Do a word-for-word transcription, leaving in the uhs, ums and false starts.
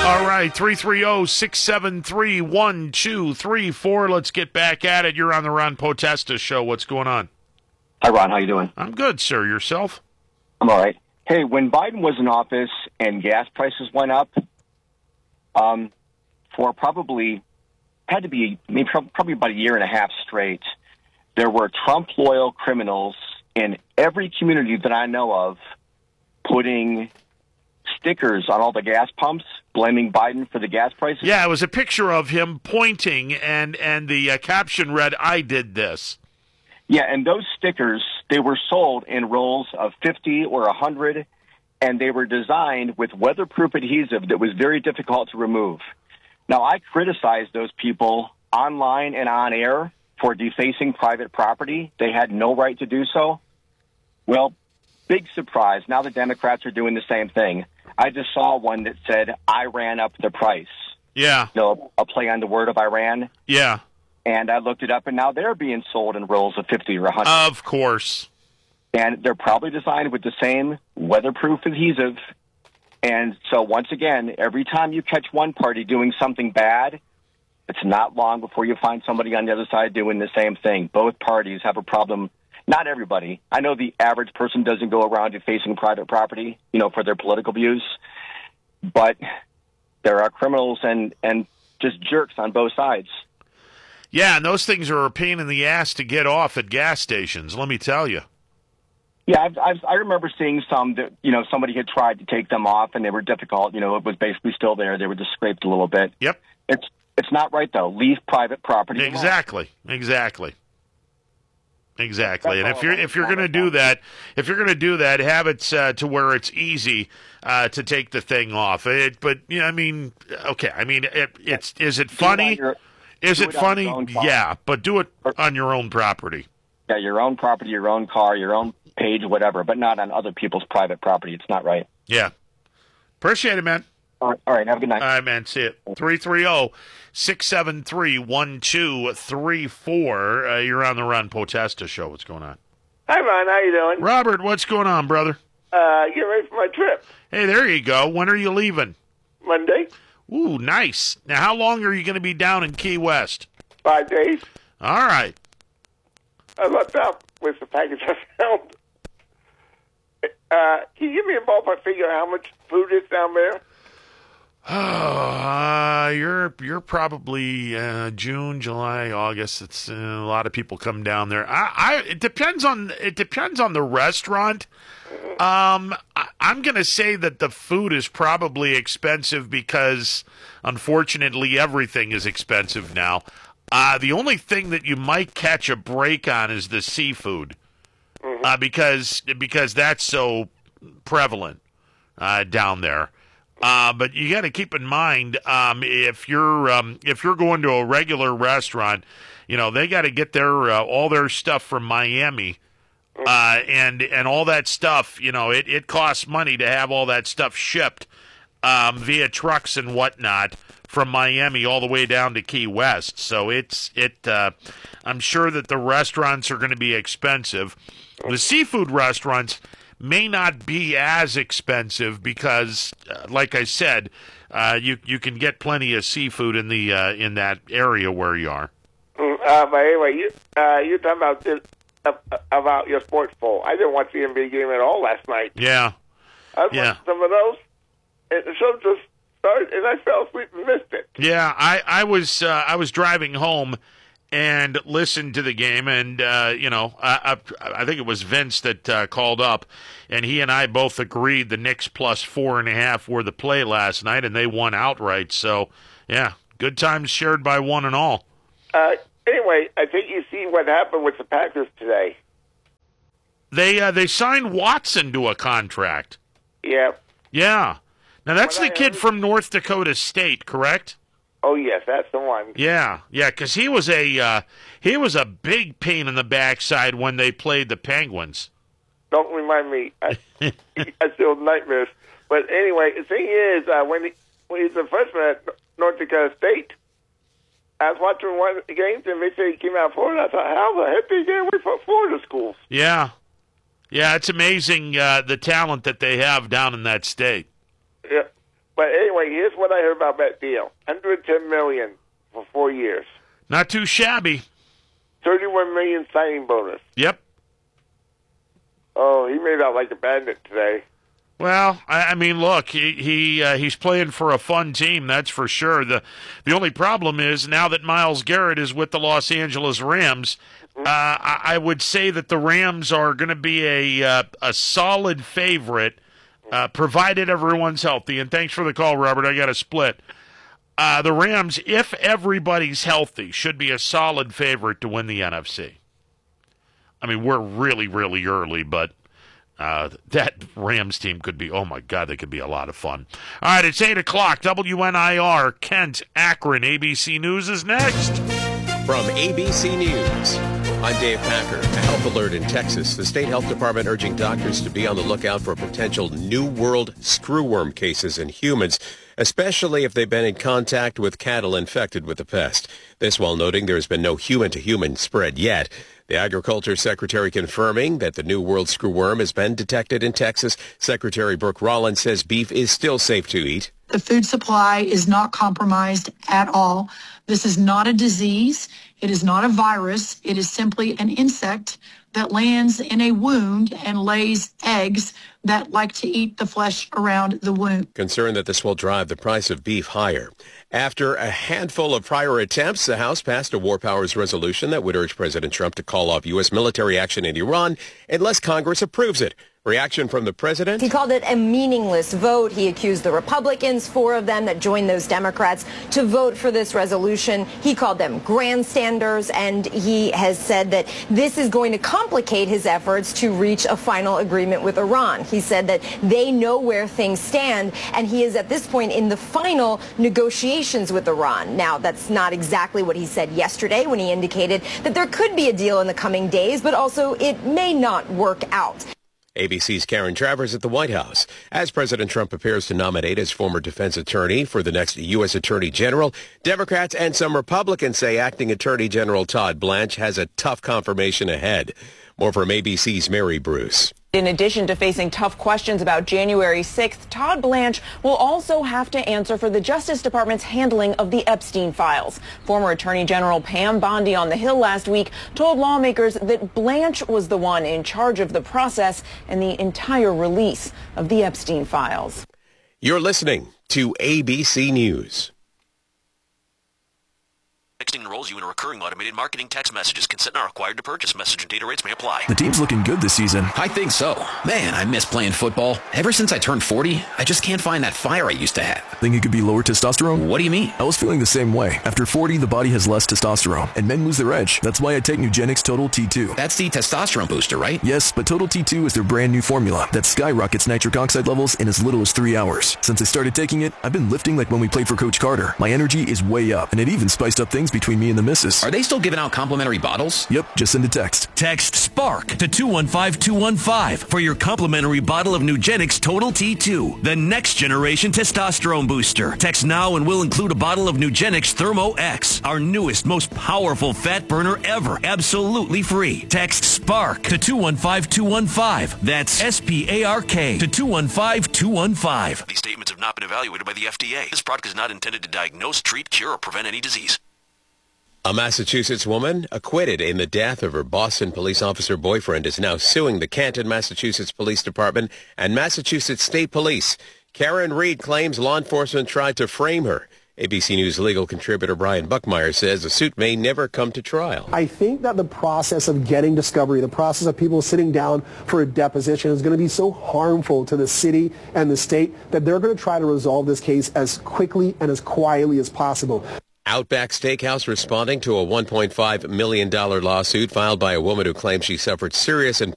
All right, three three zero, six seven three, one two three four. Let's get back at it. You're on the Ron Potesta Show. What's going on? Hi, Ron. How you doing? I'm good, sir. Yourself? I'm all right. Hey, when Biden was in office and gas prices went up, um, for probably, had to be maybe probably about a year and a half straight, there were Trump-loyal criminals in every community that I know of putting stickers on all the gas pumps, blaming Biden for the gas prices. Yeah, it was a picture of him pointing, and, and the uh, caption read, "I did this." Yeah, and those stickers, they were sold in rolls of fifty or one hundred, and they were designed with weatherproof adhesive that was very difficult to remove. Now, I criticized those people online and on air for defacing private property. They had no right to do so. Well, big surprise. Now the Democrats are doing the same thing. I just saw one that said, "I ran up the price." Yeah. You know, a play on the word of Iran. Yeah. And I looked it up, and now they're being sold in rolls of fifty or one hundred. Of course. And they're probably designed with the same weatherproof adhesive. And so, once again, every time you catch one party doing something bad, it's not long before you find somebody on the other side doing the same thing. Both parties have a problem. Not everybody. I know the average person doesn't go around defacing private property, you know, for their political views. But there are criminals and, and just jerks on both sides. Yeah, and those things are a pain in the ass to get off at gas stations, let me tell you. Yeah, I've, I've, I remember seeing some that, you know, somebody had tried to take them off, and they were difficult. You know, it was basically still there. They were just scraped a little bit. Yep. It's it's not right, though. Leave private property alone. Exactly, exactly. Exactly, That's and if all you're I if you're want going to to do know. that, if you're going to do that, have it uh, to where it's easy uh, to take the thing off. It, but you know, I mean, okay, I mean, it, it's is it Do it funny? on your- Is do it it on funny? your own car. Yeah, but do it on your own property. Yeah, your own property, your own car, your own page, whatever, but not on other people's private property. It's not right. Yeah, appreciate it, man. All right, all right, have a good night. All right, man. See it. three three zero, six seven three, one two three four. Uh, you're on the Ron Potesta Show. What's going on? Hi, Ron. How you doing? Robert, what's going on, brother? Uh, get ready for my trip. Hey, there you go. When are you leaving? Monday, Ooh, nice. Now, how long are you going to be down in Key West? five days. All right. I left out with the package I found. Uh, can you give me a ballpark figure how much food is down there? Uh, you're you're probably uh, June, July, August. It's uh, a lot of people come down there. I, I it depends on it depends on the restaurant. Um, I, I'm gonna say that the food is probably expensive because, unfortunately, everything is expensive now. Uh, the only thing that you might catch a break on is the seafood, uh, because because that's so prevalent uh, down there. Uh, but you got to keep in mind, um, if you're um, if you're going to a regular restaurant, you know they got to get their uh, all their stuff from Miami, uh, and and all that stuff. You know, it, it costs money to have all that stuff shipped um, via trucks and whatnot from Miami all the way down to Key West. So it's it. Uh, I'm sure that the restaurants are going to be expensive. The seafood restaurants may not be as expensive because, uh, like I said, uh, you you can get plenty of seafood in the uh, in that area where you are. Mm, Uh, but anyway, you uh, you're talking about this, uh, about your sports poll. I didn't watch the N B A game at all last night. Yeah, I watched yeah. some of those, and the show just started, and I fell asleep and missed it. yeah. I I was uh, I was driving home and listened to the game, and uh, you know, I, I I think it was Vince that uh, called up, and he and I both agreed the Knicks plus four and a half were the play last night, and they won outright. So yeah, good times shared by one and all. Uh, anyway, I think you see what happened with the Packers today. They uh, they signed Watson to a contract. Yeah. Yeah. Now that's What the I kid heard- from North Dakota State, correct? Oh yes, that's the one. Yeah, yeah, because he was a uh, he was a big pain in the backside when they played the Penguins. Don't remind me. I, I still have nightmares. But anyway, the thing is, uh, when he when he's a freshman at North Dakota State, I was watching one of the games, and they said he came out of Florida. I thought, how the heck did he get away from Florida schools? Yeah, yeah, it's amazing uh, the talent that they have down in that state. Yeah. But anyway, here's what I heard about that deal: one hundred ten million dollars for four years. Not too shabby. thirty-one million dollars signing bonus. Yep. Oh, he made out like a bandit today. Well, I, I mean, look, he he uh, he's playing for a fun team, that's for sure. The the only problem is now that Myles Garrett is with the Los Angeles Rams, uh, I, I would say that the Rams are going to be a uh, a solid favorite, uh, provided everyone's healthy. And thanks for the call, Robert. I got a split. Uh, the Rams, if everybody's healthy, should be a solid favorite to win the N F C. I mean, we're really, really early, but uh, that Rams team could be, oh, my God, they could be a lot of fun. All right, it's eight o'clock. W N I R, Kent, Akron, A B C News is next. From A B C News, I'm Dave Packer. A health alert in Texas. The state health department urging doctors to be on the lookout for potential New World screwworm cases in humans, especially if they've been in contact with cattle infected with the pest. This while noting there has been no human-to-human spread yet. The Agriculture Secretary confirming that the New World screwworm has been detected in Texas. Secretary Brooke Rollins says beef is still safe to eat. The food supply is not compromised at all. This is not a disease. It is not a virus. It is simply an insect that lands in a wound and lays eggs that like to eat the flesh around the wound. Concerned that this will drive the price of beef higher. After a handful of prior attempts, the House passed a war powers resolution that would urge President Trump to call off U S military action in Iran unless Congress approves it. Reaction from the president? He called it a meaningless vote. He accused the Republicans, four of them that joined those Democrats, to vote for this resolution. He called them grandstanders, and he has said that this is going to complicate his efforts to reach a final agreement with Iran. He said that they know where things stand, and he is at this point in the final negotiations with Iran. Now, that's not exactly what he said yesterday when he indicated that there could be a deal in the coming days, but also it may not work out. A B C's Karen Travers at the White House. As President Trump prepares to nominate his former defense attorney for the next U S Attorney General, Democrats and some Republicans say acting Attorney General Todd Blanche has a tough confirmation ahead. More from A B C's Mary Bruce. In addition to facing tough questions about January sixth, Todd Blanche will also have to answer for the Justice Department's handling of the Epstein files. Former Attorney General Pam Bondi on the Hill last week told lawmakers that Blanche was the one in charge of the process and the entire release of the Epstein files. You're listening to A B C News. Texting enrolls you in a recurring automated marketing text messages. Consent not required to purchase. Message and data rates may apply. The team's looking good this season. I think so. Man, I miss playing football. Ever since I turned forty, I just can't find that fire I used to have. Think it could be lower testosterone? What do you mean? I was feeling the same way. After forty, the body has less testosterone, and men lose their edge. That's why I take Nugenix Total T two. That's the testosterone booster, right? Yes, but Total T two is their brand new formula that skyrockets nitric oxide levels in as little as three hours. Since I started taking it, I've been lifting like when we played for Coach Carter. My energy is way up, and it even spiced up things between me and the missus. Are they still giving out complimentary bottles? Yep, just send a text. Text SPARK to two one five two one five for your complimentary bottle of Nugenix Total T two, the next generation testosterone booster. Text now and we'll include a bottle of Nugenix Thermo X, our newest, most powerful fat burner ever, absolutely free. Text SPARK to two one five two one five. That's S P A R K to two one five two one five. These statements have not been evaluated by the F D A. This product is not intended to diagnose, treat, cure, or prevent any disease. A Massachusetts woman acquitted in the death of her Boston police officer boyfriend is now suing the Canton, Massachusetts Police Department and Massachusetts State Police. Karen Reed claims law enforcement tried to frame her. A B C News legal contributor Brian Buckmeyer says the suit may never come to trial. I think that the process of getting discovery, the process of people sitting down for a deposition is going to be so harmful to the city and the state that they're going to try to resolve this case as quickly and as quietly as possible. Outback Steakhouse responding to a one point five million dollars lawsuit filed by a woman who claims she suffered serious and